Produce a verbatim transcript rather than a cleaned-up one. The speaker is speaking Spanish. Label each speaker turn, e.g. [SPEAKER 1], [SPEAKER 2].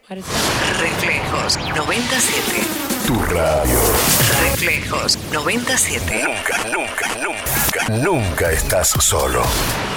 [SPEAKER 1] Reflejos noventa y siete.
[SPEAKER 2] Tu radio.
[SPEAKER 1] Reflejos noventa y siete.
[SPEAKER 2] Nunca, nunca, nunca, nunca estás solo.